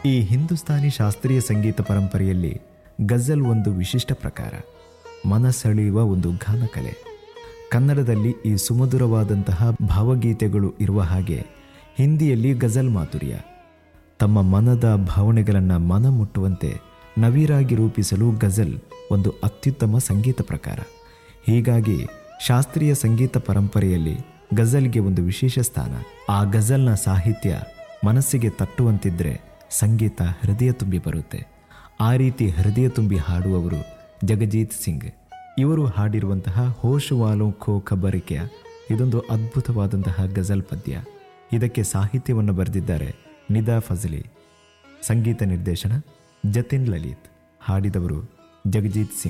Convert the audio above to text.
ಈ ಹಿಂದೂಸ್ತಾನಿ ಶಾಸ್ತ್ರೀಯ ಸಂಗೀತ ಪರಂಪರೆಯಲ್ಲಿ ಗಜಲ್ ಒಂದು ವಿಶಿಷ್ಟ ಪ್ರಕಾರ, ಮನಸೆಳೆಯುವ ಒಂದು ಗಾನಕಲೆ. ಕನ್ನಡದಲ್ಲಿ ಈ ಸುಮಧುರವಾದಂತಹ ಭಾವಗೀತೆಗಳು ಇರುವ ಹಾಗೆ ಹಿಂದಿಯಲ್ಲಿ ಗಜಲ್ ಮಾಧುರ್ಯ. ತಮ್ಮ ಮನದ ಭಾವನೆಗಳನ್ನು ಮನ ಮುಟ್ಟುವಂತೆ ನವಿರಾಗಿ ರೂಪಿಸಲು ಗಜಲ್ ಒಂದು ಅತ್ಯುತ್ತಮ ಸಂಗೀತ ಪ್ರಕಾರ. ಹೀಗಾಗಿ ಶಾಸ್ತ್ರೀಯ ಸಂಗೀತ ಪರಂಪರೆಯಲ್ಲಿ ಗಜಲ್ಗೆ ಒಂದು ವಿಶೇಷ ಸ್ಥಾನ. ಆ ಗಜಲ್ನ ಸಾಹಿತ್ಯ ಮನಸ್ಸಿಗೆ ತಟ್ಟುವಂತಿದ್ರೆ ಸಂಗೀತ ಹೃದಯ ತುಂಬಿ ಬರುತ್ತೆ. ಆ ರೀತಿ ಹೃದಯ ತುಂಬಿ ಹಾಡುವವರು ಜಗಜೀತ್ ಸಿಂಗ್. ಇವರು ಹಾಡಿರುವಂತಹ ಹೋಶ್ ವಾಲೋ ಖೋ ಖಬರ್ ಕ್ಯಾ ಇದೊಂದು ಅದ್ಭುತವಾದಂತಹ ಗಜಲ್ ಪದ್ಯ. ಇದಕ್ಕೆ ಸಾಹಿತ್ಯವನ್ನು ಬರೆದಿದ್ದಾರೆ ನಿದಾ ಫಜಲಿ. ಸಂಗೀತ ನಿರ್ದೇಶನ ಜತಿನ್ ಲಲಿತ್. ಹಾಡಿದವರು ಜಗಜೀತ್ ಸಿಂಗ್.